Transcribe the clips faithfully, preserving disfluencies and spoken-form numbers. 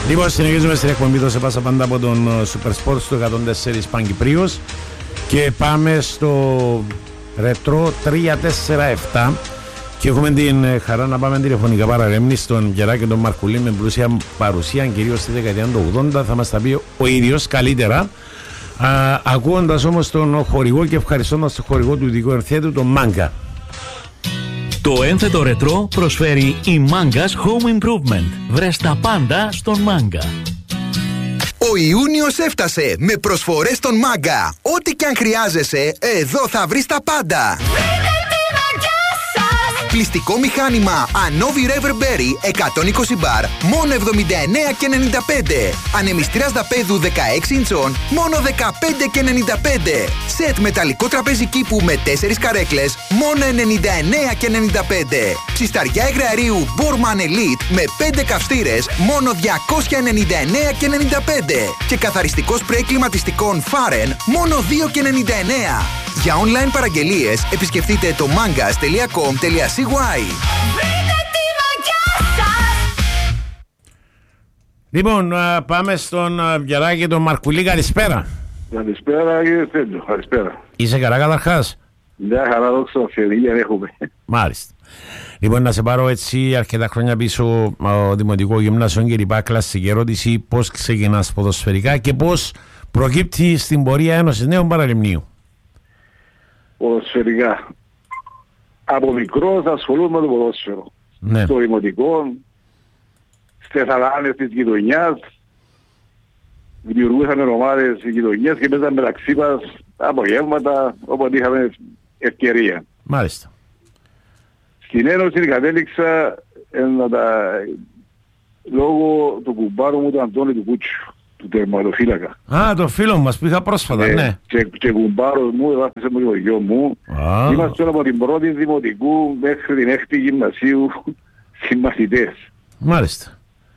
Λοιπόν, συνεχίζουμε στην εκπομπή το σε πάσα πάντα από τον Super Sports του εκατόν τέσσερα Παγκυπρίος και πάμε στο ρετρό τρία τέσσερα επτά και έχουμε την χαρά να πάμε τηλεφωνικά παραρέμνη στον Γεράκη τον Μαρκουλή με πλούσια παρουσία, κυρίως στη δεκαετία του ογδόντα. Θα μας τα πει ο ίδιος καλύτερα, α, ακούοντας όμως τον χορηγό και ευχαριστώντας τον χορηγό του ειδικού ενθέτου, τον Μάγκα. Το ένθετο ρετρό προσφέρει η Manga's Home Improvement. Βρες τα πάντα στον Μάγκα. Ο Ιούνιος έφτασε με προσφορές στον Μάγκα. Ό,τι και αν χρειάζεσαι, εδώ θα βρεις τα πάντα. Πλυστικό μηχάνημα Anovi Reverberry εκατόν είκοσι μπαρ, μόνο εβδομήντα εννέα και ενενήντα πέντε. Ανεμιστήρας δαπέδου δεκαέξι ιντσών, μόνο δεκαπέντε και ενενήντα πέντε. Σετ μεταλλικό τραπέζι κήπου με τέσσερις καρέκλες, μόνο ενενήντα εννέα και ενενήντα πέντε. Ψισταριά εγραρίου Borman Elite με πέντε καυστήρες, μόνο διακόσια ενενήντα εννέα και ενενήντα πέντε. Και καθαριστικό σπρέι κλιματιστικών Faren, μόνο δύο και ενενήντα εννέα. Για online παραγγελίες επισκεφτείτε το mangas τελεία com τελεία c y. Λοιπόν, πάμε στον Γεράκη τον Μαρκουλή. Καλησπέρα. Καλησπέρα κύριε Στέντο, καλησπέρα. Είσαι καλά καταρχάς? Μια χαρά, δόξα οφειλία έχουμε. Μάλιστα. Λοιπόν, να σε πάρω έτσι αρκετά χρόνια πίσω ο Δημοτικό Γυμνάσιο και λοιπά. Κλασική ερώτηση, πώς ξεκινάς ποδοσφαιρικά και πώς προκύπτει στην πορεία Ένωσης Νέων Παραλιμνίου? Ποδοσφαιρικά. Από μικρός ασχολούμαι με το ποδόσφαιρο. Ναι. Στο δημοτικό, στις θαλάνες της γειτονιάς, δημιουργούσαμε ομάδες της γειτονιάς και παίζαμε μεταξύ μας απογεύματα όποτε είχαμε ευκαιρία. Μάλιστα. Στην Ένωση κατέληξα ε, τα, λόγω του κουμπάρου μου του Αντώνη του Κούτσου, του τερματοφύλακα. Α, το φίλο μας που είχα πρόσφατα, ε, ναι. Και, και κουμπάρος μου, εβάφησε μου και το γιο μου. Α. Είμαστε από την πρώτη δημοτικού μέχρι την έκτη γυμνασίου συμμαθητές. Μάλιστα.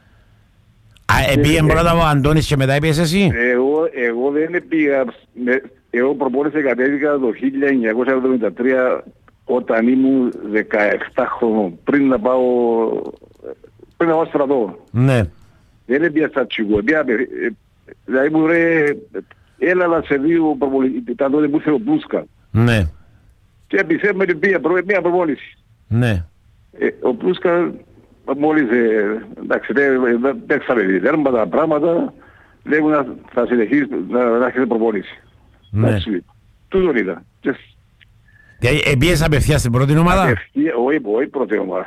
Α, επήγε πρώτα ο Αντώνης και μετά πήγες εσύ? Εγώ, εγώ δεν πήγα, εγώ προπόνησα κατέβηκα το χίλια εννιακόσια εβδομήντα τρία όταν ήμουν δεκαεπτά χρονών, πριν να πάω, πριν να πάω στρατό. Ναι. Δεν πήγα στα τσιγωτία, δηλαδή μου ρε, έλαβα σε δύο προπονητές, τα τότε που ήρθε ο Πλούσκα. Ναι. Και επισέ με την πήγα μία προπόνηση. Ναι. Ε, ο Πλούσκα μόλις, ε, εντάξει, δεν παίξαμε διδέρμα τα πράγματα, λέγουν θα συνεχίσει να, να έχετε προπόνηση. Ναι. Εντάξει, τούτον είδα. Επίες απευθείας στην πρώτη ομάδα? Απευθεία, όχι, όχι πρώτη ομάδα.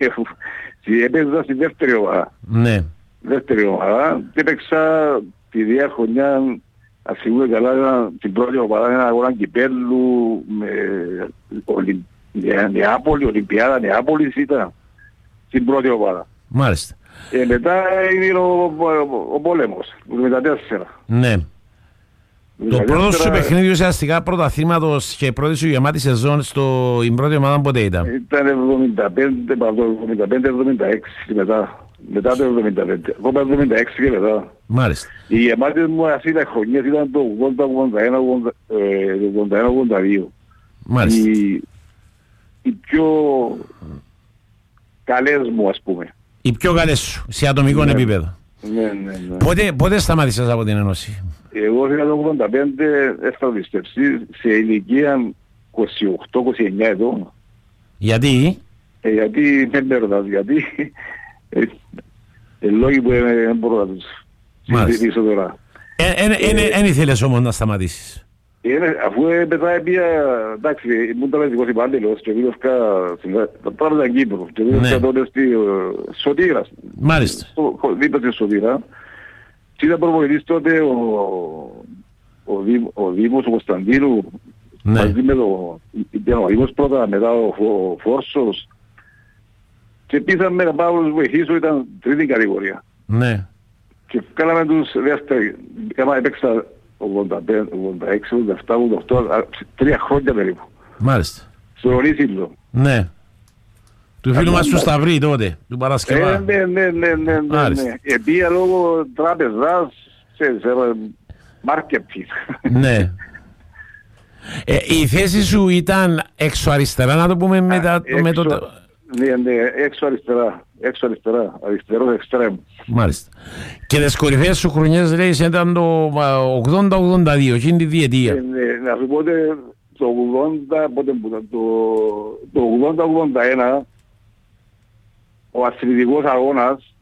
Έπαιζα στη δεύτερη ομάδα. Ναι. Δεύτερη ομάδα και έπαιξα τη διάχρονιά, ας θυμούμε καλά, την πρώτη ομάδα, ένα αγώνα κυπέλλου με Ολυ... Νεάπολη, Ολυμπιάδα Νεάπολης ήταν στην πρώτη ομάδα. Μάλιστα. Και μετά έγινε ο, ο, ο πόλεμος, το εβδομήντα τέσσερα. Ναι. Το πρώτο σου παιχνίδι ουσιαστικά πρωταθλήματος και πρώτη σου γεμάτη σεζόν στην πρώτη ομάδα πότε ήταν? Ήταν εβδομήντα πέντε, εβδομήντα πέντε εβδομήντα έξι μετά. Μετά το εβδομήντα πέντε. Εγώ εβδομήντα έξι και μετά. Μάλιστα. Οι γεμάτες μου ας ήταν χρονιές ήταν το ογδόντα ογδόντα ένα ογδόντα δύο. Μάλιστα. Οι, οι πιο καλές μου ας πούμε. Οι πιο καλές σου, σε ατομικό ναι. επίπεδο. Ναι, ναι, ναι. Πότε, πότε σταμάτησες από την Ένωση? Εγώ είχα το ογδόντα πέντε έφτανα πιστευσή σε ηλικία είκοσι οκτώ είκοσι εννιά ετών. Γιατί? Ε, γιατί δεν με ρωτάς, γιατί ε, ε, λόγοι που δεν μπορώ να τους συζητήσω τώρα. Εν ήθελες όμως να σταματήσεις? Αφού μετά πήγα, εντάξει, ήμουν τραπεζικός υπάλληλος και βίδευκα, τώρα ήταν Κύπρο και βίδευκα τότε στη Σωτήρας. Μάλιστα. Δίπλα στη Σωτήρα. Και ήταν προπονητής τότε ο Δήμος, ο Κωνσταντίνου, μαζί με το Δήμος πρώτα, μετά ο Φόρσος. Και πήσαμε να πάω να τους βοηθήσω, ήταν τρίτη κατηγορία. Ναι. Και κάναμε τους δεύτεροι, έπαιξα ογδόντα πέντε, ογδόντα έξι, ογδόντα επτά, ογδόντα οκτώ, τρία χρόνια περίπου. Μάλιστα. Στο Ρονίσιλο. Ναι. Του φίλου μας του Σταυρή τότε, του Παρασκευά. Ε, ναι, ναι, ναι, ναι, ναι. Επία λόγω τράπεζας, σε μάρκετινγκ. Ναι. Η θέση σου ήταν έξω αριστερά, να το πούμε, με το... Ναι, ναι, έξω αριστερά. Έξω αριστερά. Αριστερός εξτρέμ. Μάλιστα. Και τις κορυφαίες σου χρονιές λέει ήταν το ογδόντα ογδόντα δύο, εκείνη τη διετία. Ε, ναι, να σου πω ότι το ογδόντα, πότε που ήταν, το, το ογδόντα ογδόντα ένα ο αθλητικός αγώνας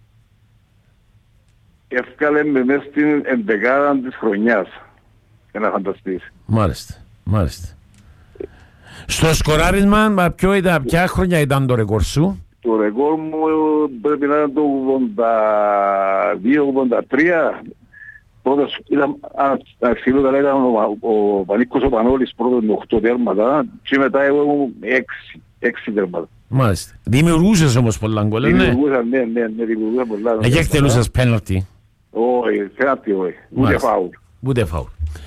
έφκαλε με μέσα στην ενδεκάδα της χρονιάς. Για να φανταστείς. Μάλιστα, μάλιστα. Στο σκοράρισμα, ποιο ήταν, ποια χρονιά ήταν το ρεκόρ σου? Το ρεκόρ μου πρέπει να είναι το ογδόντα δύο ογδόντα τρία. Πρώτος ήταν, αν θυμώ καλά, ήταν ο, ο Πανίκος ο Πανόλης πρώτος με οκτώ τέρματα και μετά εγώ ήμουν έξι, έξι τέρματα. Μάλιστα. Δημιουργούσες όμως πολλά γκολ, ναι? Δημιουργούσα, ναι, ναι, ναι, δημιουργούσα πολλά. Εκεί εκτελούσες πέναλτι? Όχι, πέναλτι όχι, ούτε φάουλ. Ούτε φάουλ.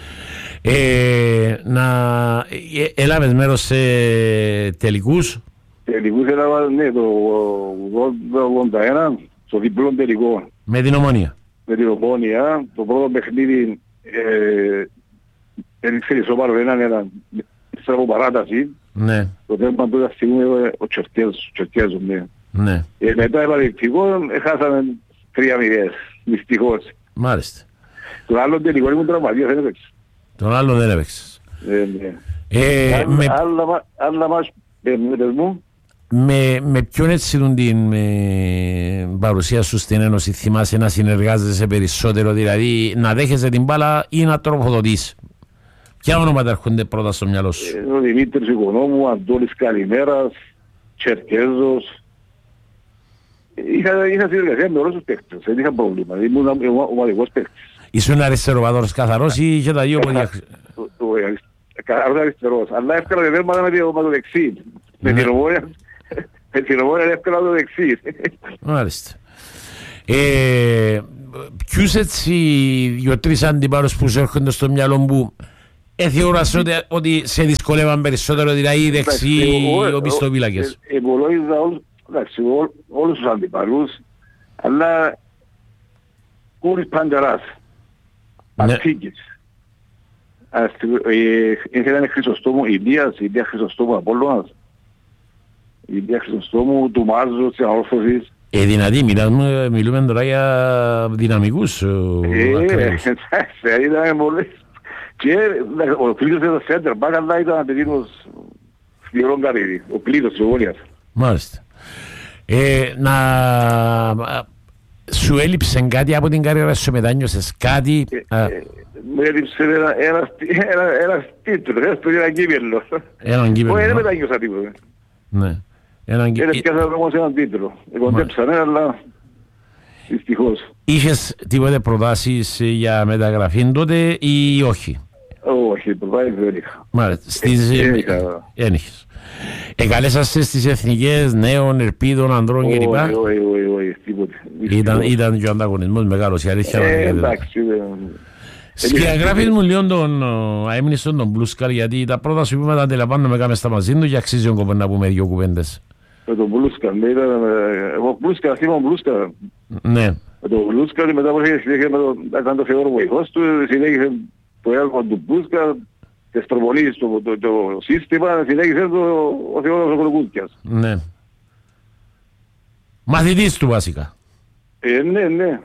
Ε, να ε, έλαβες μέρος σε τελικούς? Τελικούς έλαβα, ναι, το ογδόντα ένα, στο διπλό τελικό. Με την Ομόνια? Με την Ομόνια, το πρώτο παιχνίδι έριξε ισόπαλο έναν έναν από παράταση. Ναι. Το τέρμα του ήταν ο Τσερκέζος, ναι. Ναι. Ε, μετά επαρελθικό, χάσαμε τρία μηδέν, δυστυχώς. Μάλιστα. Το άλλο τελικό ήμουν τραυματίας, δεν έπαιξε. Τον άλλο δεν έπαιξες. Ε, ναι. Ε, με... Άλλα μας, πες μου. Με, με ποιον έτσι δουν την με, παρουσία σου στην Ένωση θυμάσαι να συνεργάζεσαι περισσότερο, δηλαδή να δέχεσαι την μπάλα ή να τροφοδοτείς? Ποια ονόματα έρχονται πρώτα στο μυαλό σου? Ε, ο Δημήτρης Οικονόμου, Αντώνης Καλημέρας, Τσερκέζος. Είχα, είχα συνεργασία με όλους τους παίκτες, δεν είχα πρόβλημα, ήμουν ομαδικός παίκτης. Ήσουν αριστεροβαδόρος καθαρός ή είχε τα δύο πόδια? Καθαρός αριστερός, αλλά εύκολα δεν δέρματα με το δεξί. Με την Ομόνια, με την Ομόνια εύκολα το δεξί. Μάλιστα. Ε, ποιους έτσι δύο-τρεις αντιπάλους που σου έρχονται στο μυαλό μου θεωράς ότι, ότι σε δυσκολεύαν περισσότερο, δηλαδή δεξί ο πιστοπύλακες? Επολόγιζα όλους τους αντιπάλους, αλλά Κούρης Παντζαράς, Αρτίκης. Ήταν Χρυσοστόμου Ηλίας, Ηλία Χρυσοστόμου Απόλλωνας, Ηλία Χρυσοστόμου του Μάζου της Ανόρθωσης. Ε, δυνατή, μιλάμε, μιλούμε τώρα για δυναμικούς ακραίους. Ε, εντάξει, ήταν πολλές. Και ο Κλήτος ήταν σέντερ, μπακ, αλλά ήταν απαιτήτως σκληρόν καρύδι, ο Κλήτος της Ομόνιας. Μάλιστα. Ε, να... Σου έλειψε κάτι από την καριέρα σου, μετάνιωσες κάτι? Μου έλειψε ένας τίτλος, έστω ένα κύπελλο. Έναν κύπελλο. Όχι, δεν μετάνιωσα τίποτα. Ναι. Έλειψε όμως έναν τίτλο. Εκοντέψανε, αλλά δυστυχώς. Είχες τίποτε προτάσεις για μεταγραφή τότε ή όχι? Όχι, προτάσεις δεν είχα. Μάλιστα. Δεν είχες. Εκαλέσασαι στις εθνικές νέων, ελπίδων, ανδρών κλπ? Όχι, όχι, όχι, τίποτε. Ήταν και ο ανταγωνισμός μεγάλος, η αλήθεια. Εντάξει. Σκιαγράφεις μου λίγο τον αέμνηστον τον Μπλούσκαρ, γιατί τα πρώτα σου βήματα αντιλαμβάνομαι κάμε στα μαζί του και αξίζει ο κόπο να πούμε δύο κουβέντες. Με τον Μπλούσκαρ, εγώ Μπλούσκαρ, θυμάμαι Μπλούσκαρ. Ναι. Με τον Μπλούσκαρ μετά που συνέχισε με τον Θεόρο βοηθός του, συνέχισε το έργο του Μπλούσκαρ, τις προπονήσεις, το σύστημα, συνέχισε ο Θεόρος ο Κολοκούτιας. Ναι. Μαθητής του βασικά. Ε, ναι, ναι.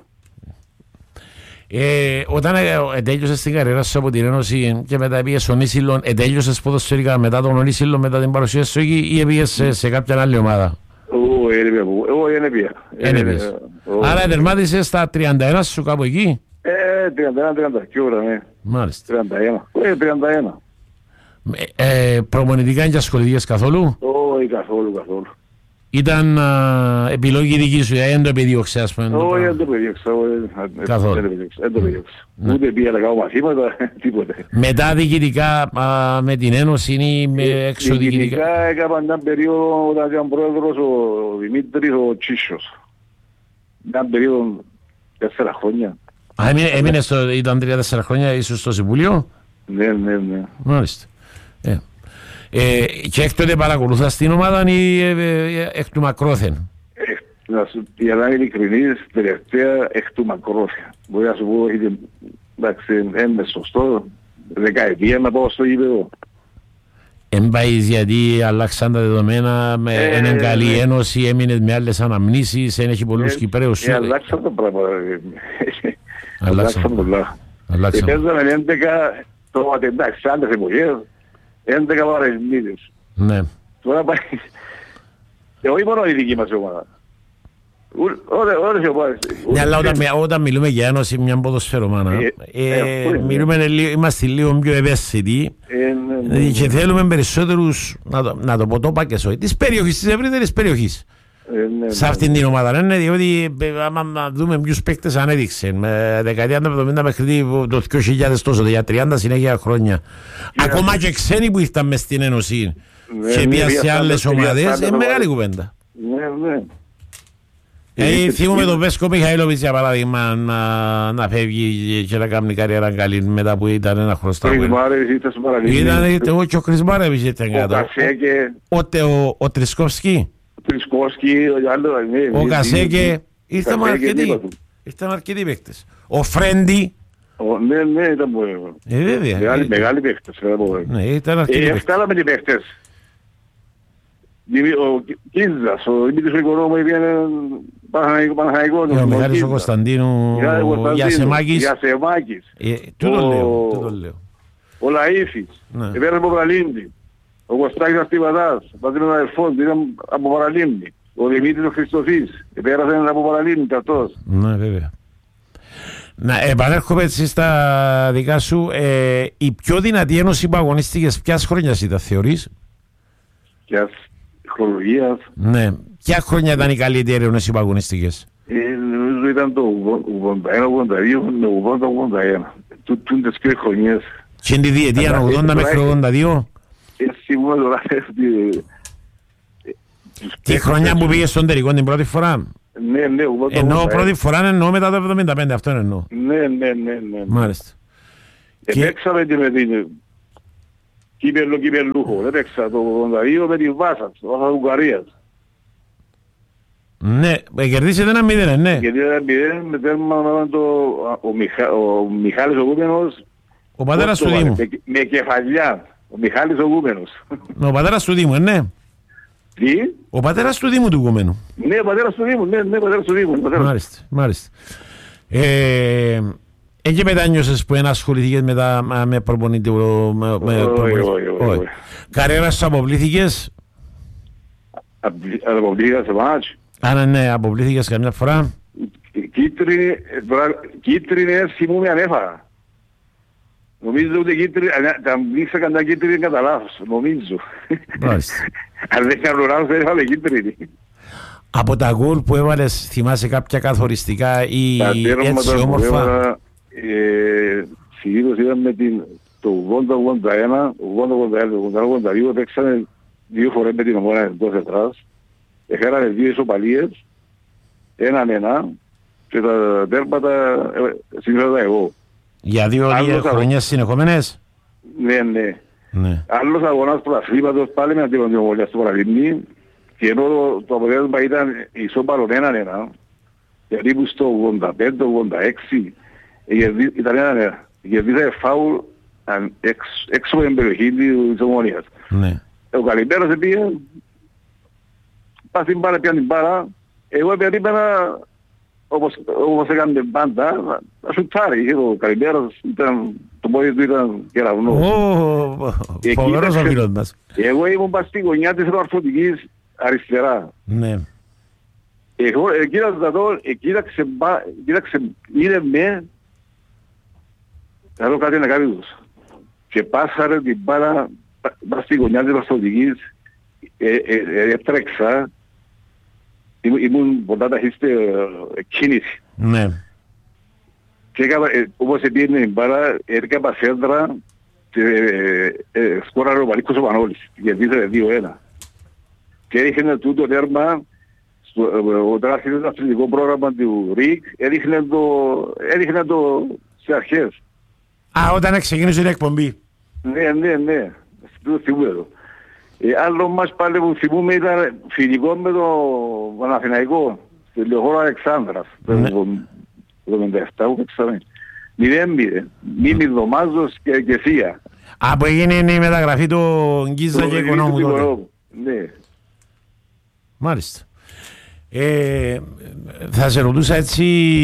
Ε, όταν ετέλειωσες την καριέρα σου από την Ένωση και μετά πήγες στον Ίσυλο, ετέλειωσες ποδοσφαιρικά μετά τον Ίσυλο, μετά την παρουσία σου εκεί ή πήγες σε, σε κάποια άλλη ομάδα? Όχι, δεν πήγα. Άρα τερμάτισες στα τριάντα ένα σου κάπου εκεί? Ε, τριάντα ένα τριάντα δύο ώρα, ναι. Μάλιστα. τριάντα ένα. Ε, τριάντα ένα. Ε, προπονητικά και ασχοληθήκες καθόλου? Όχι, καθόλου, καθόλου. Ήταν α, επιλογή δική σου, δεν το επιδίωξε, ας πούμε? Όχι, δεν το επιδίωξα. Καθόλου. Δεν το επιδίωξα. Ούτε πήγα να κάνω μαθήματα, τίποτε. Μετά διοικητικά με την Ένωση ή με εξωδιοικητικά? Διοικητικά έκανα μια περίοδο όταν ήταν πρόεδρος ο Δημήτρης ο Τσίσιος. Μια περίοδο τέσσερα χρόνια. Α, έμεινε στο, ήταν τρία τέσσερα χρόνια ίσως στο Συμβούλιο? Ναι, ναι, ναι. Μάλιστα. Ε. Ε, και εκ τότε παρακολουθάς την ομάδα ή ε, ε, εκ του μακρόθεν? Ε, να σου, για να είμαι ειλικρινής, τελευταία εκ του μακρόθεν. Μπορεί να σου πω, εντάξει, είναι σωστό, δεκαετία να πάω στο γήπεδο. Εμπαείς γιατί αλλάξαν τα δεδομένα, είναι καλή ένωση, έμεινε με άλλες αναμνήσεις, έχει πολλούς Κυπραίους. Ε, αλλάξαν το πράγμα. Αλλάξαν πολλά. Παίζαμε έντεκα, τώρα εντάξει, άλλες εποχές, έντεκα παρελμίδες. Ναι. Τώρα πάει, όχι μόνο η δική μας ομάδα. Ναι, αλλά όταν μιλούμε για ένωση μια ποδοσφαιρομάνα, είμαστε λίγο πιο ευαίσθητοι και θέλουμε περισσότερους, να το πω το πακεσόι, της περιοχής, της ευρύτερης περιοχής. Σε αυτήν την ομάδα, ναι, διότι άμα δούμε ποιους παίκτες ανέδειξε με δεκαετία του εβδομήντα μέχρι το δύο χιλιάδες τόσο, για τριάντα συνέχεια χρόνια. Ακόμα και ξένοι που ήρθαν μες στην Ένωση και πήγαν σε άλλες ομάδες, είναι μεγάλη κουβέντα. Ναι, ναι. Ε, θυμούμε τον Βέσκο Μιχαήλοβιτς για παράδειγμα να φεύγει και να κάνει καριέρα καλή μετά που ήταν ένα χρωστά. Ήταν και ο Κρισμάρεβιτς ήταν κάτω. Ο Τρισκόφσκι. Ο Κασέκε. Ήρθαν αρκετοί. Ήρθαν αρκετοί παίκτες. Ο Φρέντι. Ναι, ναι, ήταν πολύ. Ε, βέβαια. Μεγάλοι παίκτες. Ναι, ήταν αρκετοί παίκτες. Φτάλαμε οι παίκτες. Ο Κίζας, ο Δημήτρης ο Οικονόμου πήγαινε Παναχαϊκό. Ο Μιχάλης ο Κωνσταντίνου, ο Γιασεμάκης. Τούτο λέω. Ο Λαΐφης, επέρασε από Παραλίμνη. Ο Κωστάκης Αστιβατάς, ο πατρίνος αδερφός, ήταν από Παραλίμνη. Ο Δημήτρης ο Χριστοφής, επέρασε από Παραλίμνη και αυτός. Ναι, βέβαια. Να επανέρχομαι έτσι στα δικά σου. Η πιο δυνατή ένωση που αγωνίστηκες ποιας χρονιάς ήταν, θεωρείς? Ποιας χρονολογίας. Ναι. Ποια χρόνια ήταν η καλύτερη ένωση που αγωνίστηκες? Νομίζω ήταν το ογδόντα ένα ογδόντα δύο, ογδόντα ογδόντα ένα. Τούντες και χρονιές. Και είναι τη διετία ογδόντα μέχρι ογδόντα δύο. Έτσι μου τώρα. Τη χρονιά που πήγες στον τελικό την πρώτη φορά? Ναι, ναι, ογδόντα. Εννοώ πρώτη φορά, εννοώ μετά το εβδομήντα πέντε, αυτό εννοώ. Ναι, ναι, ναι. Μάλιστα. Επέξαμε και με την κύπελλο κυπελλούχο. Επέξα το ογδόντα δύο με την Βάσα, το Βάσα Ουγγαρίας. Ναι, κερδίσετε ένα μηδέν, ναι. Γιατί ένα μηδέν με τέρμα ο Μιχάλης ο Κούμενος. Ο πατέρας του Δήμου. Με κεφαλιά. Ο Μιχάλης ο Κούμενος. Ο πατέρας του Δήμου, ναι. Τι? Ο πατέρας του Δήμου του Κούμενου. Ναι, ο πατέρας του Δήμου, ναι, ναι, ο πατέρας του Δήμου. Μάλιστα, μάλιστα. Εκεί μετά νιώσες που ένα ασχοληθήκες μετά με προπονητή. Όχι, όχι, όχι. Καριέρα σου αποβλήθηκες? Αποβλήθηκα σε μάτσο. Άρα ναι, αποβλήθηκες καμιά φορά? Κίτρινες θυμούμαι αν έφαγα. Νομίζω ούτε κίτρινη, αν δείξα κανένα κίτρινη κατά λάθος, νομίζω. Αν δεν κάνω λάθος δεν έφαγε κίτρινη. Από τα γκολ που έβαλες θυμάσαι κάποια καθοριστικά ή έτσι όμορφα? Συνήθως ήταν με το ογδόντα ογδόντα ένα, ογδόντα ογδόντα ένα, ογδόντα ογδόντα δύο, παίξανε δύο φορές με την Ομόνα εντός Εθράς. Έχαρανε δύο ισοπαλίες, έναν ένα και τα τέρματα συνήθωτα εγώ. Για δύο χρονιές συνεχόμενες? Ναι, ναι. Άλλος αγωνάς πρωταθλήματος πάλι με αντιπροσωπολία στο Παραλίμνη και ενώ το αποτέλεσμα ήταν ισόπαλον έναν ένα, γιατί που στο ογδόντα πέντε ογδόντα έξι ήταν έναν ένα. Κερδίσαμε φάουλ έξω από την περιοχή της Ομόνιας. Ο Καλυμπέρας πήγε, πας στην μπάρα, πιάνε την μπάρα, εγώ περίμενα όπως έκανε πάντα, να σουτάρει. Ο Καλυμπέρας ήταν, το πόδι του ήταν κεραυνό. Φοβερός ο φίλος μας. Εγώ ήμουν πας στη γωνιά της Ορθωτικής αριστερά. Ναι. Εγώ κοίταξα το, κοίταξε, είδε με, θα δω κάτι να κάνει τους. Και πάσαρε την μπάρα, πας στη γωνιά της Ορθωτικής, έτρεξα, ήμουν πολλά ταχύστε κίνηση. Ναι. Και όπως πήγαινε την μπάρα, έρκαπα σέντρα και σκόραρε ο Παλίκος ο Πανόλης. Κερδίσατε δύο ένα. Και έριχνε τούτο τέρμα, όταν άρχισε το αθλητικό πρόγραμμα του ΡΙΚ, έριχνε το σε αρχές. Α, όταν ξεκίνησε η εκπομπή. Ναι, ναι, ναι. Το θυμούμαι εδώ. Ε, άλλο μας πάλι που θυμούμε ήταν φιλικό με το Παναθηναϊκό, στη Λεωφόρο Αλεξάνδρας, το εβδομήντα επτά που παίξαμε. Μηδέν μηδέν, Μίμη Δωμάζος και, και Θεία. Από έγινε η μεταγραφή του Γκίζα και Οικονόμου τότε. Ναι. Μάλιστα. Ε, θα σε ρωτούσα έτσι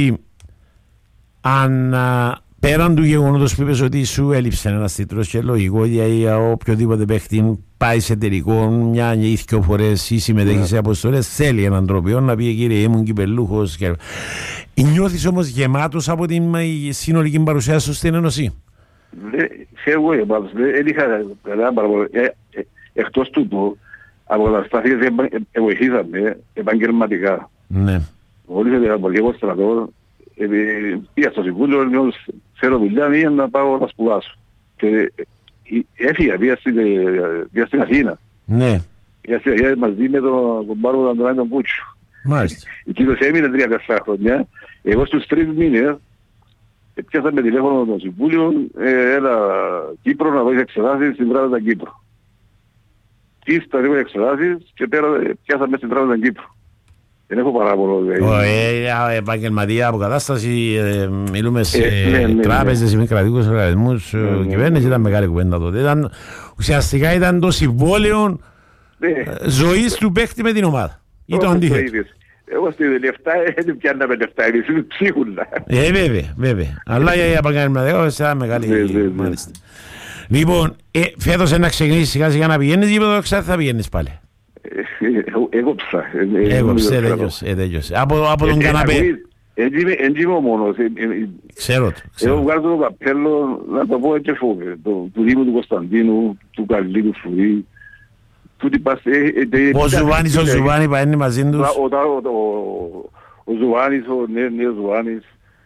αν α, πέραν του γεγονότος που είπες ότι σου έλειψε ένας τίτλος και λογικό για οποιοδήποτε παίχτη πάει σε τελικό μια ή δυο φορές ή συμμετέχει yeah. σε αποστολές, θέλει έναν τροπιό να πει κύριε ήμουν κυπελούχος και... Νιώθεις όμως γεμάτος από την συνολική παρουσία σου στην Ένωση? Σε εγώ γεμάτος, δεν είχα κανένα παραπάνω. Εκτός τούτου από τα στάθηκες βοηθήσαμε επαγγελματικά. Ναι. Μόλις εγώ στρατό πήγα στο Συμβούλιο, θέλω δουλειά ή να πάω να σπουδάσω. Και έφυγα, πήγα στην Αθήνα. Ναι. Πήγα στην Αθήνα μαζί με τον κομπάρο του Αντωνάκη τον Κούτσου. Μάλιστα. Εκείνος έμεινε τρία τέσσερα χρόνια. Εγώ στους τρεις μήνες πιάσαμε τηλέφωνο το Συμβούλιο, έλα Κύπρο να δώσει εξετάσεις στην Τράπεζα Κύπρο. Τι στα δύο εξετάσεις και πέρα πιάσαμε στην Τράπεζα Κύπρο. Δεν έχω παράπονο. Επαγγελματία αποκατάσταση, μιλούμε σε τράπεζες ή μη κρατικούς οργανισμούς, κυβέρνηση, ήταν μεγάλη κουβέντα τότε. Ουσιαστικά ήταν το συμβόλαιο ζωής του παίχτη με την ομάδα. Ή το αντίθετο. Εγώ στη λεφτά δεν πιάνναμε λεφτά, εμείς είναι ψίχουλα. Ε, βέβαια, βέβαια. Αλλά για επαγγελματία ήταν μεγάλη μάλιστα. Λοιπόν, φέτος να ξεκινήσεις σιγά σιγά να πηγαίνεις ή θα πηγαίνεις πάλι? Έγοψα. Έγοψε, τέλειωσε. Από τον καναπέ. Εν είμαι ο μόνος. Ξέρω το. Εγώ βγάζω το καπέλο, να το πω και φόβε. Του Δήμου του Κωνσταντίνου, του Καλλίδου Φουρή. Ο Ζουβάνης, ο Ζουβάνης πααίνει μαζί τους. Ο Ζουβάνης, ο νέος Ζουβάνης.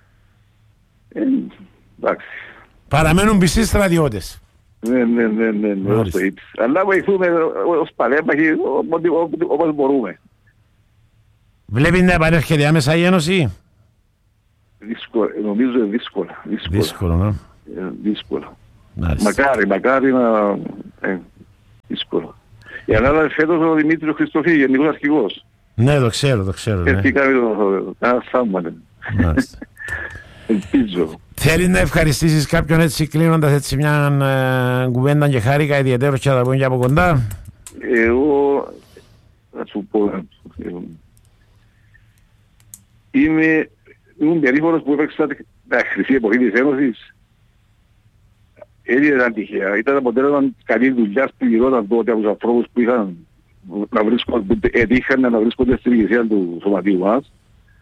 Εντάξει. Παραμένουν πιστοί στρατιώτες. Ναι, ναι, ναι, ναι, ναι, αλλά βοηθούμε ως παλέμαχοι όπως μπορούμε. Βλέπει να επανέρχεται άμεσα η Ένωση? Δύσκολα, νομίζω δύσκολα. Δύσκολο, ναι. Δύσκολα. Μακάρι, μακάρι να... Δύσκολο. Η ανάλαβε φέτος ο Δημήτρης Χριστοφή, γενικός αρχηγός. Ναι, το ξέρω, το ξέρω. Έτσι κάνει το θαύμα. Ελπίζω. Θέλεις να ευχαριστήσεις κάποιον έτσι κλείνοντας έτσι μια ε, κουβέντα και χάρηκα ιδιαίτερος και θα τα πούμε και από κοντά? Εγώ θα σου πω, είμαι, ήμουν περίφωνος που έπαιξα τα χρυσή εποχή της Ένωσης. Έτσι ήταν τυχαία. Ήταν αποτέλεσμα καλή δουλειά που γινόταν τότε από τους ανθρώπους που είχαν να βρίσκονται, που έτυχαν να βρίσκονται στην ηγεσία του σωματείου μας.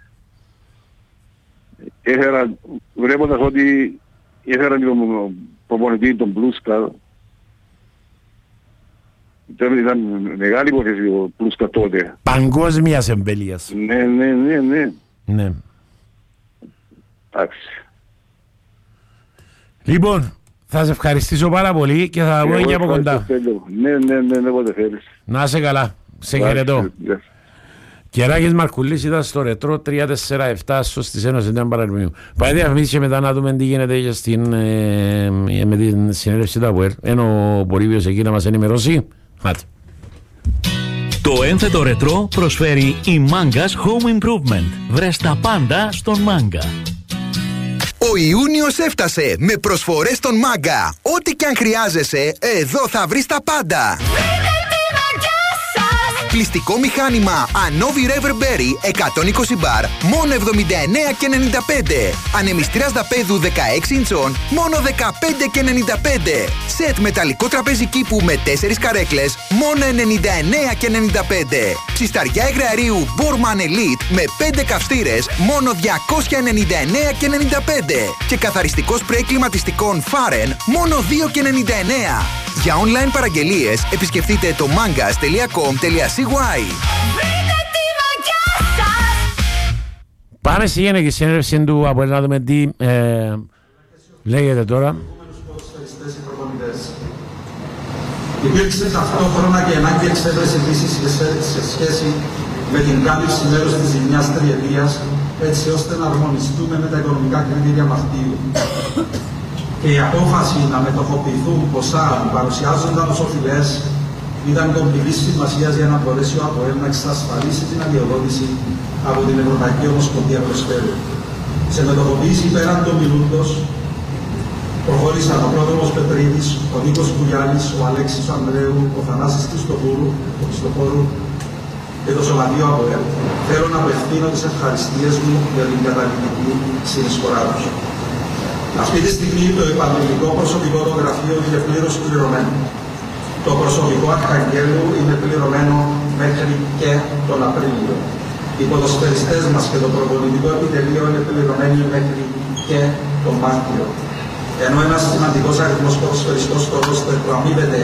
Έφεραν, βλέποντας ότι έφεραν τον προπονητή, τον Πλούσκα. Ήταν μεγάλη υπόθεση ο Πλούσκα τότε. Παγκόσμιας εμβέλειας. Ναι, ναι, ναι, ναι. Ναι. Εντάξει. Λοιπόν, θα σε ευχαριστήσω πάρα πολύ και θα βγω και από κοντά. Ναι, ναι, ναι, ναι, πότε θέλεις. Να είσαι καλά. Σε χαιρετώ. Κεράκης Μαρκουλής ήταν στο Ρετρό τρία τέσσερα επτά στις Ένωσης Νέων Παραλμίου. Πάει διαφημίσεις και μετά να δούμε τι γίνεται και στην, ε, με την συνέλευση του ΑΠΟΕΛ. Ενώ ο Πολύβιος εκεί να μας ενημερώσει. Άτε. Το ένθετο Ρετρό προσφέρει η Mangas Home Improvement. Βρες τα πάντα στον Μάγκα. Ο Ιούνιος έφτασε με προσφορές στον Μάγκα. Ό,τι και αν χρειάζεσαι, εδώ θα βρεις τα πάντα. Πλυστικό μηχάνημα Anovi Reverberry εκατόν είκοσι μπαρ, μόνο εβδομήντα εννέα και ενενήντα πέντε. Ανεμιστήρας δαπέδου δεκαέξι ιντσών, μόνο δεκαπέντε και ενενήντα πέντε. Σετ μεταλλικό τραπέζι κήπου με τέσσερις καρέκλες, μόνο ενενήντα εννέα και ενενήντα πέντε. Ψισταριά εγραρίου Borman Elite με πέντε καυστήρες, μόνο διακόσια ενενήντα εννέα και ενενήντα πέντε. Και καθαριστικό σπρέι κλιματιστικών Faren, μόνο δύο και ενενήντα εννέα. Για online παραγγελίες επισκεφτείτε το mangas τελεία com τελεία c y. Πάμε στη γενική συνέλευση του ΑΠΟΕΛ να δούμε τι ε, λέγεται τώρα. Υπήρξε ταυτόχρονα και ανάγκη εξέβρεση λύσης σε σχέση με την κάλυψη μέρους της ζημιάς τριετίας, έτσι ώστε να αρμονιστούμε με τα οικονομικά κριτήρια μαρτίου. Και η απόφαση να μετοχοποιηθούν ποσά που παρουσιάζονταν ως οφειλές ήταν κομβικής σημασίας για να μπορέσει ο ΑΠΟΕΛ να εξασφαλίσει την αδειοδότηση από την Ευρωπαϊκή Ομοσπονδία Προσφέρου. Σε μετοχοποίηση πέραν των μιλούντος, Προχώρησαν ο Πρόδρομος Πετρίδης, ο Νίκος Κουλιάνης, ο Αλέξης Ανδρέου, ο Θανάσης Χριστοφόρου, ο Χριστοφόρου και το Σωματείο ΑΠΟΕΛ. Θέλω να απευθύνω τις ευχαριστίες μου για την καταλυτική συνεισφορά τους. Αυτή τη στιγμή το επαγγελματικό προσωπικό των γραφείων είναι πλήρως πληρωμένο. Το προσωπικό Αρχαγγέλου είναι πληρωμένο μέχρι και τον Απρίλιο. Οι ποδοσφαιριστές μας και το προπονητικό επιτελείο είναι πληρωμένοι μέχρι και τον Μάρτιο. Ενώ ένας σημαντικός αριθμός ποδοσφαιριστών στο ρόστερ που αμείβεται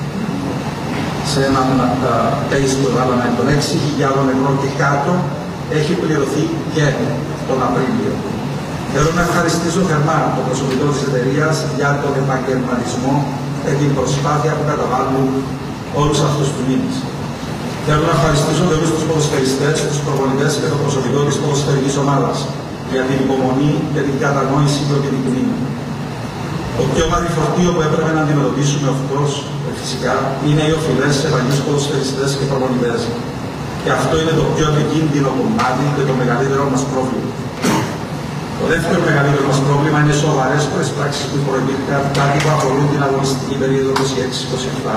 σε έναν pace που βάλαμε των έξι χιλιάδων ευρώ και κάτω, έχει πληρωθεί και τον Απρίλιο. Θέλω να ευχαριστήσω θερμά το προσωπικό της εταιρείας για τον επαγγελματισμό και την προσπάθεια που καταβάλουν όλους αυτούς τους μήνες. Θέλω να ευχαριστήσω και όλους τους ποδοσφαιριστές, τους προπονητές και το προσωπικό της ποδοσφαιρικής ομάδας για την υπομονή και την κατανόηση που επιδεικνύουν. Το πιο βαρύ φορτίο που έπρεπε να αντιμετωπίσουμε αυτός, φυσικά, είναι οι οφειλές σε παλιούς ποδοσφαιριστές και προπονητές. Και αυτό είναι το πιο επικίνδυνο κομμάτι και το μεγαλύτερο μας πρόβλημα. Το δεύτερο μεγαλύτερο μας πρόβλημα είναι σοβαρές πράξεις που προϋπήρχαν, κάτι που αφορούν την αγωνιστική περίοδο είκοσι έξι είκοσι επτά.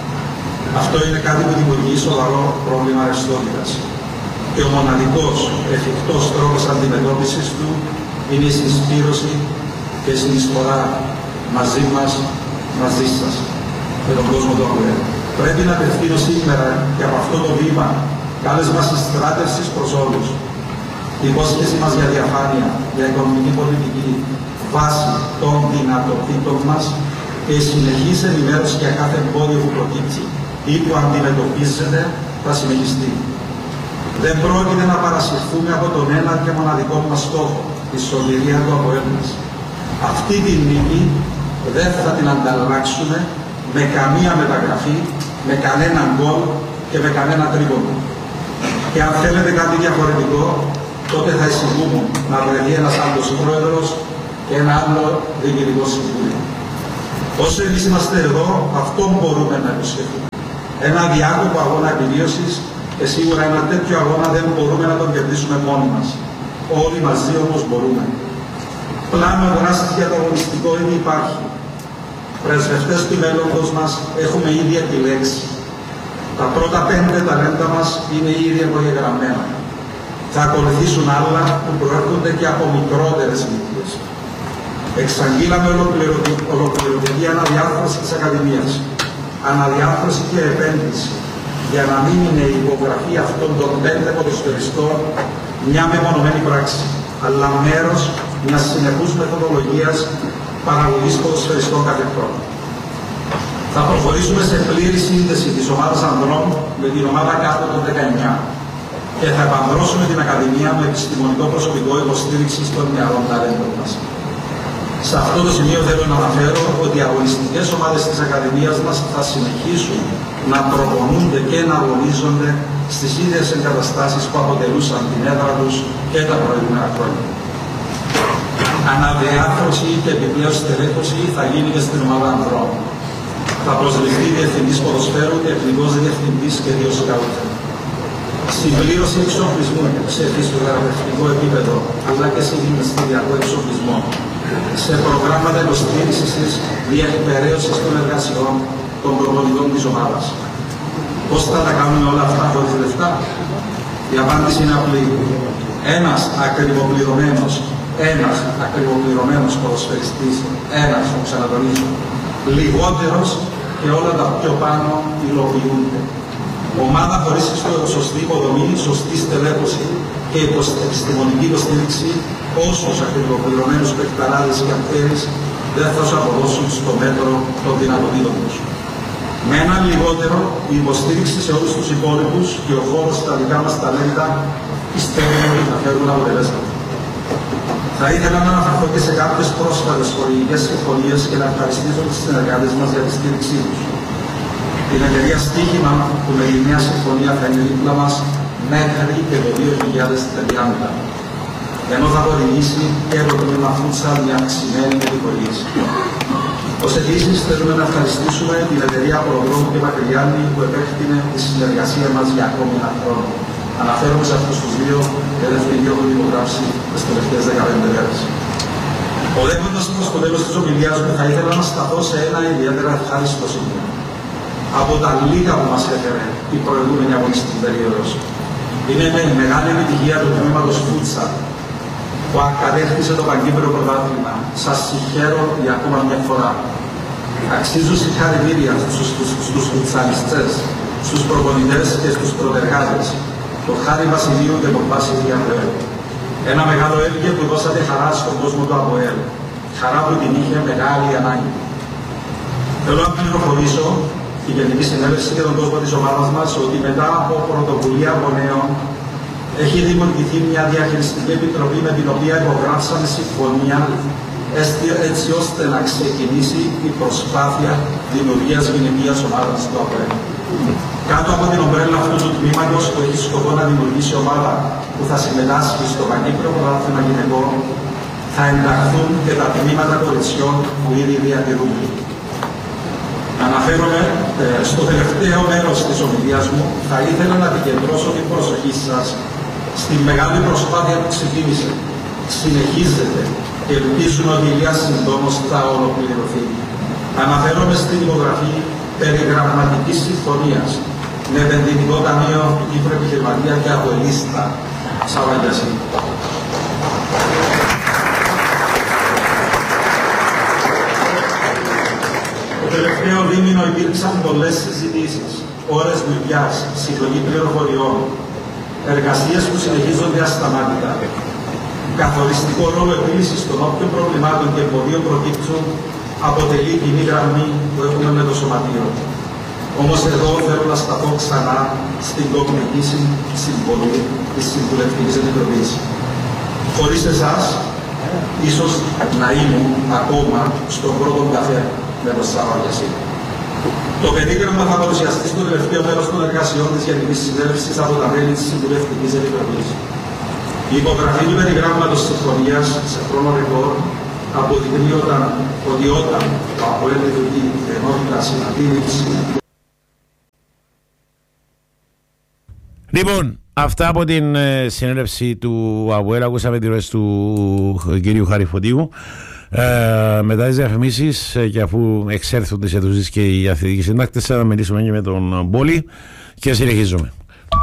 Αυτό είναι κάτι που δημιουργεί σοβαρό πρόβλημα ρευστότητας. Και ο μοναδικός εφικτός τρόπος αντιμετώπισης του είναι η συσπήρωση και συνεισφορά μαζί μας, μαζί σας, με τον κόσμο του ΑΠΟΕΛ. Πρέπει να απευθύνω σήμερα και από αυτό το βήμα κάλεσμα συστράτευσης προς όλους. Η υπόσχεση μας για διαφάνεια, για οικονομική πολιτική, βάση των δυνατοτήτων μας και η συνεχής ενημέρωση για κάθε εμπόδιο που προκύψει ή που αντιμετωπίζεται θα συνεχιστεί. Δεν πρόκειται να παρασυρθούμε από τον ένα και μοναδικό μας στόχο, τη σωτηρία του ΑΠΟΕΛ μας. Αυτή τη νίκη δεν θα την ανταλλάξουμε με καμία μεταγραφή, με κανέναν γκολ και με κανένα τρίποντο. Και αν θέλετε κάτι διαφορετικό, τότε θα εισηγούμε να βρεθεί ένας άλλος πρόεδρος και ένα άλλο διοικητικό συμβούλιο. Όσο εμείς είμαστε εδώ, αυτό μπορούμε να υποσχεθούμε. Ένα διάκοπο αγώνα επιβίωσης και σίγουρα ένα τέτοιο αγώνα δεν μπορούμε να τον κερδίσουμε μόνοι μας. Όλοι μαζί όμως μπορούμε. Πλάνο δράσης για το αγωνιστικό ήδη υπάρχει. Πρεσβευτές του μέλλοντος μας έχουμε ήδη επιλέξει. Τα πρώτα πέντε ταλέντα μας είναι ήδη εγγεγραμμένα. Θα ακολουθήσουν άλλα που προέρχονται και από μικρότερες ηλικίες. Εξαγγείλαμε ολοκληρωτική αναδιάρθρωση της Ακαδημίας. Αναδιάρθρωση και επένδυση για να μην είναι η υπογραφή αυτών των πέντε ποδοσφαιριστών μια μεμονωμένη πράξη, αλλά μέρος μιας συνεχούς μεθοδολογίας παραγωγής ποδοσφαιριστών κάθε χρόνο. Θα προχωρήσουμε σε πλήρη σύνδεση της ομάδας ανδρών με την ομάδα κάτω των δεκαεννιά και θα επανδρώσουμε την Ακαδημία με επιστημονικό προσωπικό υποστήριξη των νεαρών ταλέντων μας. Σε αυτό το σημείο θέλω να αναφέρω ότι οι αγωνιστικές ομάδες της Ακαδημίας μας θα συνεχίσουν να προπονούνται και να αγωνίζονται στις ίδιες εγκαταστάσεις που αποτελούσαν την έδρα τους και τα προηγούμενα χρόνια. Αναδιάρθρωση και επιπλέον στελέχωση θα γίνει και στην ομάδα ανδρών. Θα προσληφθεί διευθυντής ποδοσφαίρου, τεχνικός διευθυντής και δύο σκάουτερ. Συμπλήρωση εξοπλισμού σε φυσιοθεραπευτικό επίπεδο, αλλά και σε γυμναστηριακό εξοπλισμό. Σε προγράμματα υποστήριξης της διεκπαιρέωσης των εργασιών των προπονητών της ομάδας. Πώς θα τα κάνουμε όλα αυτά χωρίς λεφτά? Η απάντηση είναι απλή. Ένας ακριβοπληρωμένος, ένας ακριβοπληρωμένος ποδοσφαιριστής, ένας, το ξανατονίζω, λιγότερος και όλα τα πιο πάνω υλοποιούνται. Ομάδα χωρίς σωστή υποδομή, σωστή στελέχωση και επιστημονική υποστήριξη, όσους ακριβοπληρωμένους παιχταράδες και αυτέρες δεν θα σου αποδώσουν στο μέτρο των δυνατοτήτων τους. Με έναν λιγότερο, η υποστήριξη σε όλους τους υπόλοιπους και ο χώρος στα δικά μας ταλέντα πιστεύουμε ότι θα φέρουν αποτελέσματα. Θα ήθελα να αναφερθώ και σε κάποιες πρόσφατες χορηγικές συμφωνίες και να ευχαριστήσω τους συνεργάτες μας για τη στήριξή τους. Την εταιρεία Στοίχημα που με τη νέα συμφωνία θα είναι δίπλα μας μέχρι και το δύο χιλιάδες τριάντα. Ενώ θα χορηγήσει και το τμήμα Φούτσαλ μια αυξημένη κατηγορήση. Ως επίσης θέλουμε να ευχαριστήσουμε την εταιρεία Προδρόμου και Μακρυγιάννη που επέκτηνε τη συνεργασία μας για ακόμη ένα χρόνο. Αναφέρομαι σε αυτούς τους δύο, γιατί αυτοί οι δύο έχουν υπογράψει τις τελευταίες δεκαπέντε μέρες. Οδεύοντας προς το τέλος της ομιλίας μου, θα ήθελα να σταθώ σε ένα ιδιαίτερα ευχάριστο σημείο. Από τα λίγα που μας έφερε η προηγούμενη αγωνιστική περίοδος, είναι με μεγάλη επιτυχία του τμήματος Φούτσα, που κατέκτησε το Παγκύπριο Πρωτάθλημα. Σας συγχαίρω για ακόμα μια φορά. Αξίζουν συγχαρητήρια στους, στους, στους φουτσαλιστές, στους προπονητές και στους προτεργάτες, τον Χάρη Βασιλείου και τον Πάση Διανδρέου. Ένα μεγάλο έργο που δώσατε χαρά στον κόσμο του ΑΠΟΕΛ. Χαρά που την είχε μεγάλη ανάγκη. Θέλω να πληροφορήσω τη Γενική Συνέλευση και τον κόσμο της ομάδας μας ότι μετά από πρωτοβουλία από νέων έχει δημιουργηθεί μια διαχειριστική επιτροπή με την οποία υπογράψαμε συμφωνία έτσι ώστε να ξεκινήσει η προσπάθεια δημιουργίας γυναικείας ομάδας του ΑΠΟΕΛ. Κάτω από την ομπρέλα αυτού του τμήματος που έχει σκοπό να δημιουργήσει ομάδα που θα συμμετάσχει στο Παγκύπριο Πρωτάθλημα Γυναικών, θα ενταχθούν και τα τμήματα κοριτσιών που ήδη διατηρούνται. Αναφέρομαι ε, στο τελευταίο μέρος της ομιλίας μου, θα ήθελα να επικεντρώσω την προσοχή σας στη μεγάλη προσπάθεια που ξεκίνησε, συνεχίζεται και ελπίζουμε ότι η συντόμως θα ολοκληρωθεί. Αναφέρομαι στην υπογραφή περιγραμματικής συμφωνίας με επενδυτικό ταμείο Κύπρο Επιχειρηματία και Αποελίστα Σαββαγιασί. Το τελευταίο δίμηνο υπήρξαν πολλές συζητήσεις, ώρες δουλειάς, συλλογή πληροφοριών, εργασίες που συνεχίζονται ασταμάτητα. Καθοριστικό ρόλο επίλυσης των όποιων προβλημάτων και εμποδίων προκύπτουν αποτελεί κοινή γραμμή που έχουμε με το Σωματείο. Όμως εδώ θέλω να σταθώ ξανά στην κομμουνική συμβολή της Συμβουλευτικής Επιτροπής. Χωρίς εσάς, ίσως να ήμουν ακόμα στον πρώτο καφέ με το Σαββαγιασί. Το περίγραμμα θα παρουσιαστεί στο τελευταίο μέρος των εργασιών της Γενικής Συνέλευσης από τα μέλη της Συμβουλευτικής Επιτροπής. Η υπογραφή του περιγράμματος συμφωνίας σε χρόνο ρεκόρ αποδεικνύει ότι όταν το ΑΠΟΕΛ λειτουργεί ενότητα συναντήρηση. Λοιπόν, αυτά από την ε, συνέλευση του ΑΠΟΕΛ. Ακούσαμε τη ροές του κυρίου Χαριφωτίου. Ε, μετά τις διαφημίσεις ε, και αφού εξέλθουν τις αιθούσεις και οι αθλητικοί συντάκτες, θα μιλήσουμε και με τον Μπόλη και συνεχίζουμε.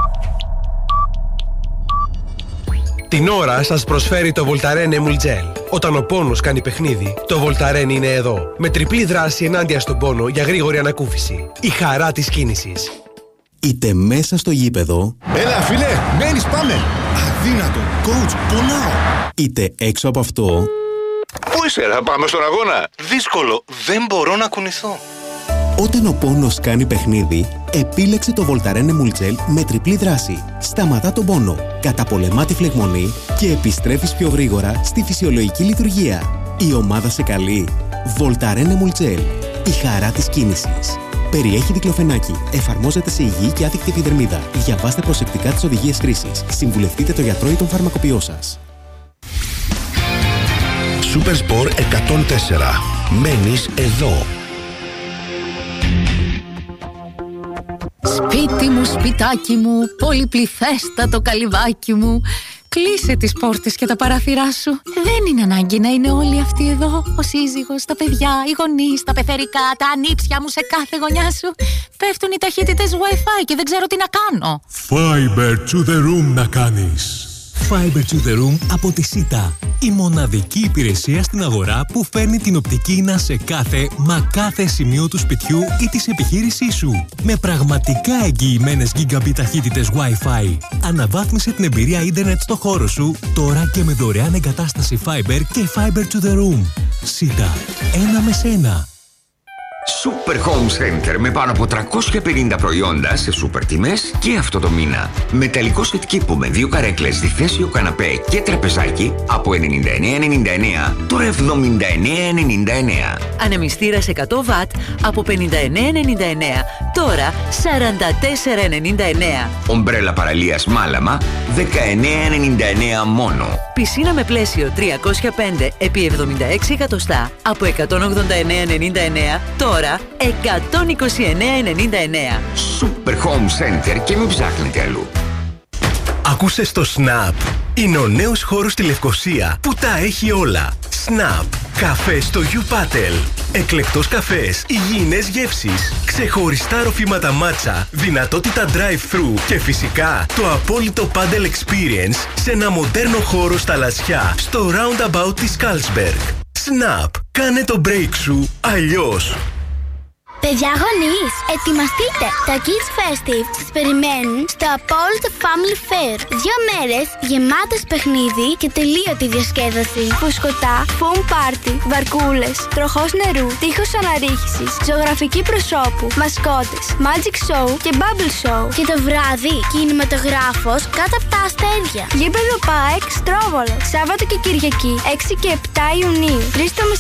Την ώρα σας προσφέρει το Voltaren Emulgel. Όταν ο πόνος κάνει παιχνίδι, το Voltaren είναι εδώ. Με τριπλή δράση ενάντια στον πόνο για γρήγορη ανακούφιση. Η χαρά της κίνησης. Είτε μέσα στο γήπεδο. Έλα φίλε, μένεις, πάμε. Αδύνατο, coach, πονάω. Είτε έξω από αυτό. Πού είσαι, θα πάμε στον αγώνα. Δύσκολο, δεν μπορώ να κουνηθώ. Όταν ο πόνος κάνει παιχνίδι, επίλεξε το Voltaren Emulgel με τριπλή δράση. Σταματά τον πόνο, καταπολεμά τη φλεγμονή και επιστρέφεις πιο γρήγορα στη φυσιολογική λειτουργία. Η ομάδα σε καλεί. Voltaren Emulgel. Η χαρά της κίνησης. Περιέχει δικλοφενάκι. Εφαρμόζεται σε υγιή και άδικτη επιδερμίδα. Διαβάστε προσεκτικά τις οδηγίες χρήσης. Συμβουλευτείτε το γιατρό ή τον φαρμακοποιό σας. Supersport εκατόν τέσσερα. Μένεις εδώ. Σπίτι μου, σπιτάκι μου, πολυπληθέστατο καλυβάκι μου. Κλείσε τις πόρτες και τα παράθυρά σου. Δεν είναι ανάγκη να είναι όλοι αυτοί εδώ. Ο σύζυγος, τα παιδιά, οι γονείς, τα πεθερικά, τα ανήψια μου σε κάθε γωνιά σου. Πέφτουν οι ταχύτητες Wi-Fi και δεν ξέρω τι να κάνω. Fiber to the room να κάνεις. Fiber to the room από τη Sita. Η μοναδική υπηρεσία στην αγορά που φέρνει την οπτική ίνα σε κάθε, μα κάθε σημείο του σπιτιού ή της επιχείρησής σου. Με πραγματικά εγγυημένες gigabit ταχύτητες Wi-Fi. Αναβάθμισε την εμπειρία ίντερνετ στο χώρο σου, τώρα και με δωρεάν εγκατάσταση Fiber και Fiber to the room. Sita. Ένα με σένα. Super Home Center με πάνω από τριακόσια πενήντα προϊόντα σε σούπερ τιμές και αυτό το μήνα. Μεταλλικό σετ κήπου με δύο καρέκλες, διθέσιο καναπέ και τραπεζάκι από ενενήντα εννέα ενενήντα εννέα, τώρα εβδομήντα εννέα ενενήντα εννέα. Ανεμιστήρας εκατό βατ από πενήντα εννέα ενενήντα εννέα, τώρα σαράντα τέσσερα ενενήντα εννέα. Ομπρέλα παραλίας Μάλαμα, δεκαεννέα ενενήντα εννέα μόνο. Πισίνα με πλαίσιο τριακόσια πέντε επί εβδομήντα έξι εκατοστά από εκατόν ογδόντα εννέα ενενήντα εννέα, τώρα εκατόν είκοσι εννέα ενενήντα εννέα. Super Home Center και μην ψάχνετε αλλού. Ακούσες το Snap. Είναι ο νέος χώρος στη Λευκοσία που τα έχει όλα. Snap. Καφέ στο Γιουπάτελ. Εκλεκτός καφές, υγιεινές γεύσεις, ξεχωριστά ροφήματα μάτσα, δυνατότητα drive-thru και φυσικά το απόλυτο Πάντελ Experience σε ένα μοντέρνο χώρο στα Λασιά, στο Roundabout της Carlsberg. Snap. Κάνε το break σου αλλιώς. Παιδιά γονείς, ετοιμαστείτε! Τα Kids Festive σας περιμένουν στο απόλυτο Family Fair. Δύο μέρες γεμάτες παιχνίδι και τελείωτη διασκέδαση. Φουσκωτά, foam party, βαρκούλες, τροχός νερού, τείχος αναρρίχησης, ζωγραφική προσώπου, μασκότες, magic show και bubble show. Και το βράδυ, κινηματογράφος κάτω από τα αστέρια. Γήπεδο ΠΑΕΚ Στρόβολο, Σάββατο και Κυριακή, έξι και επτά Ιουνίου. τρεις το